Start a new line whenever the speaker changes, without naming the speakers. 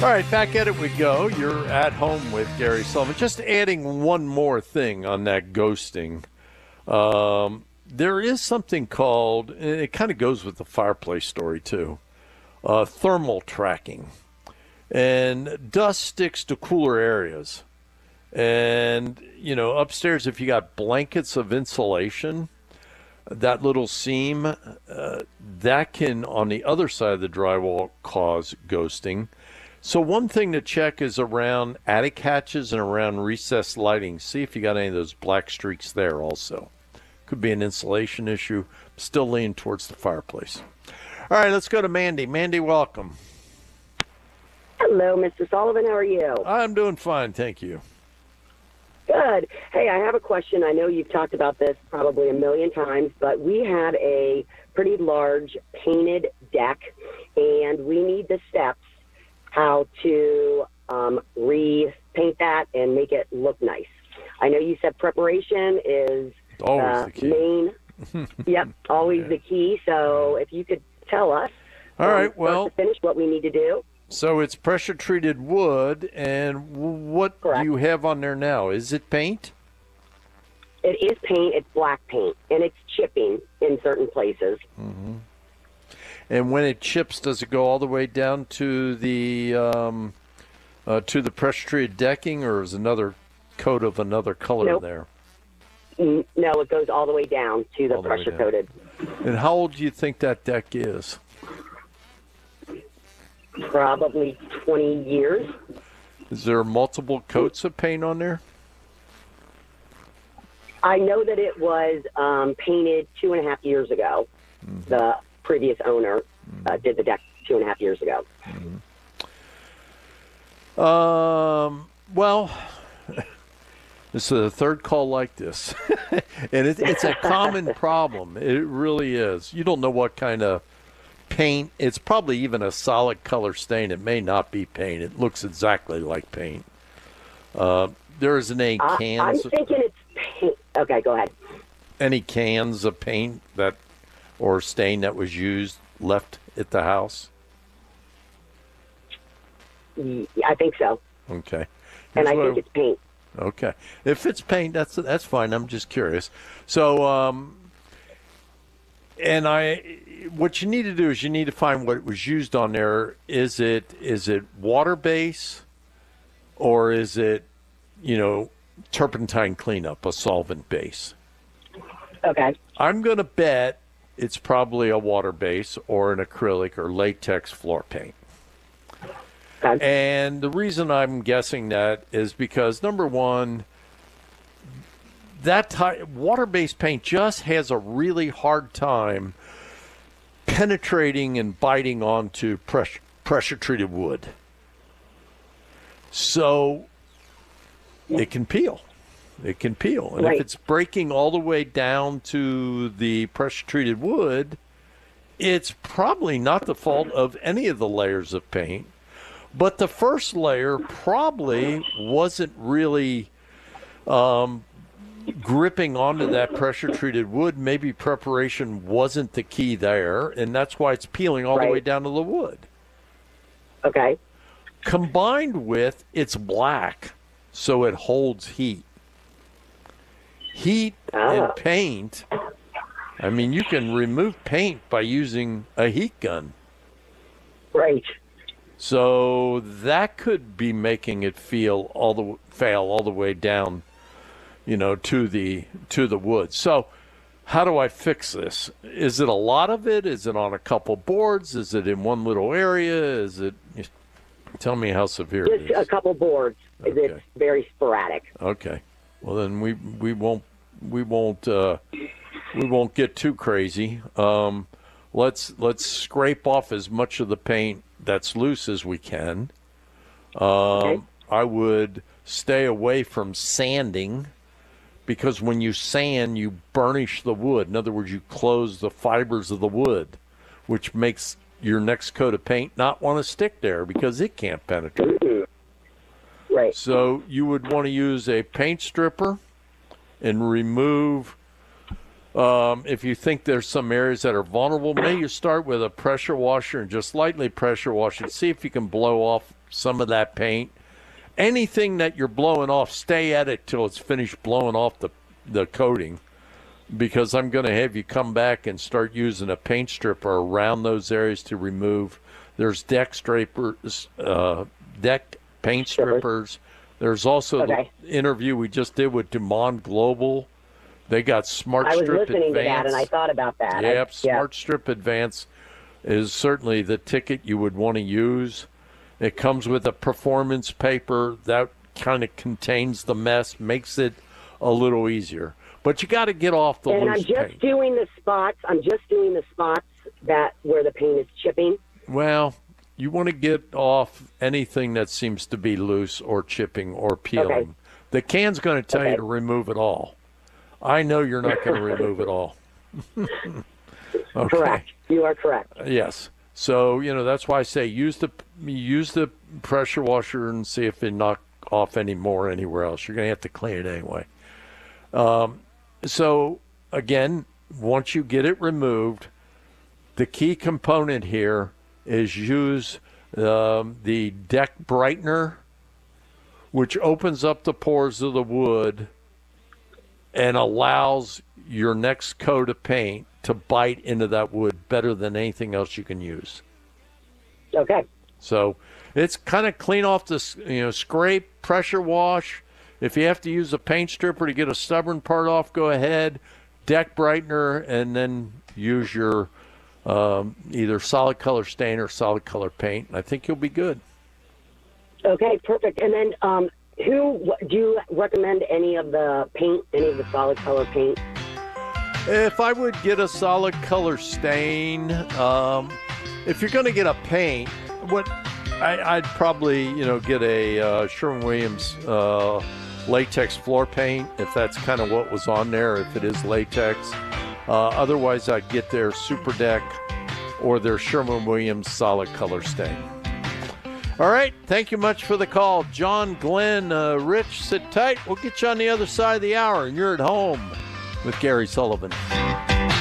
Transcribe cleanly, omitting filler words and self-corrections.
All right, back at it we go. You're at home with Gary Sullivan. Just adding one more thing on that ghosting. There is something called, and it kind of goes with the fireplace story too, thermal tracking. And dust sticks to cooler areas. And, you know, upstairs, if you got blankets of insulation, that little seam, that can, on the other side of the drywall, cause ghosting. So one thing to check is around attic hatches and around recessed lighting. See if you got any of those black streaks there also. Could be an insulation issue. Still leaning towards the fireplace. All right, let's go to Mandy. Mandy, welcome.
Hello, Mr. Sullivan. How are you?
I'm doing fine, thank you.
Good. Hey, I have a question. I know you've talked about this probably a million times, but we had a pretty large painted deck, and we need the steps how to repaint that and make it look nice. I know you said preparation is
always the key.
Main. Yep, always the key. So if you could tell us,
all right, well,
to finish what we need to do.
So it's pressure treated wood, and what
Correct.
do you have on there now? Is it paint?
It is paint. It's black paint, and it's chipping in certain places.
Mm-hmm. And when it chips, does it go all the way down to the pressure treated decking, or is another coat of another color
Nope.
there?
No, it goes all the way down to the pressure coated.
And how old do you think that deck is?
Probably 20 years.
Is there multiple coats of paint on there?
I know that it was painted 2.5 years ago. Mm-hmm. The previous owner did the deck 2.5 years ago.
Mm-hmm. Well, this is the third call like this. And it's a common problem. It really is. You don't know what kind of paint. It's probably even a solid color stain. It may not be paint. It looks exactly like paint. There isn't any cans.
I'm thinking it's paint. Okay, go ahead.
Any cans of paint that or stain that was used left at the house?
I think so.
Okay.
And I think it's paint.
Okay. If it's paint, that's fine. I'm just curious. So, what you need to do is you need to find what was used on there. Is it water base, or is it, turpentine cleanup, a solvent base?
Okay.
I'm going to bet it's probably a water base or an acrylic or latex floor paint.
Okay.
And the reason I'm guessing that is because, number one, that water-based paint just has a really hard time penetrating and biting onto pressure-treated wood. So it can peel. It can peel. And
right.
If it's breaking all the way down to the pressure-treated wood, it's probably not the fault of any of the layers of paint. But the first layer probably wasn't really gripping onto that pressure-treated wood. Maybe preparation wasn't the key there, and that's why it's peeling all the way down to the wood.
Okay.
Combined with it's black, so it holds heat. Heat and paint, I mean, you can remove paint by using a heat gun.
Right.
So that could be making it fail all the way down, to the wood. So how do I fix this? Is it a lot of it? Is it on a couple boards? Is it in one little area? Tell me how severe it is.
Just a couple boards. Okay. It's very sporadic.
Okay. Well, then we won't get too crazy. Let's scrape off as much of the paint that's loose as we can. I would stay away from sanding, because when you sand, you burnish the wood. In other words, you close the fibers of the wood, which makes your next coat of paint not want to stick there because it can't penetrate.
Right.
So you would want to use a paint stripper and remove If you think there's some areas that are vulnerable, maybe you start with a pressure washer and just lightly pressure wash it. See if you can blow off some of that paint. Anything that you're blowing off, stay at it till it's finished blowing off the coating, because I'm going to have you come back and start using a paint stripper around those areas to remove. There's deck strippers, deck paint strippers. There's also the interview we just did with Dumont Global. They got Smart Strip Advance. I was listening to that,
and I thought about that.
Yep, Smart Strip Advance is certainly the ticket you would want to use. It comes with a performance paper that kind of contains the mess, makes it a little easier. But you got to get off the loose paint.
And I'm just doing the spots that where the paint is chipping.
Well, you want to get off anything that seems to be loose or chipping or peeling. Okay. The can's going to tell you to remove it all. I know you're not going to remove it all.
Correct. You are correct.
Yes. So, that's why I say use the pressure washer and see if it knock off any more anywhere else. You're going to have to clean it anyway. So, again, once you get it removed, the key component here is use the deck brightener, which opens up the pores of the wood and allows your next coat of paint to bite into that wood better than anything else you can use.
Okay.
So it's kind of clean off this, scrape, pressure wash. If you have to use a paint stripper to get a stubborn part off, go ahead. Deck brightener, and then use your either solid color stain or solid color paint. I think you'll be good.
Okay, perfect. And then do you recommend any of the solid color paint?
If I would get a solid color stain, if you're going to get a paint, I'd probably get a Sherwin-Williams latex floor paint, if that's kind of what was on there, if it is latex. Otherwise, I'd get their Super Deck or their Sherwin-Williams solid color stain. All right, thank you much for the call. John, Glenn, Rich, sit tight. We'll get you on the other side of the hour, and you're at home with Gary Sullivan.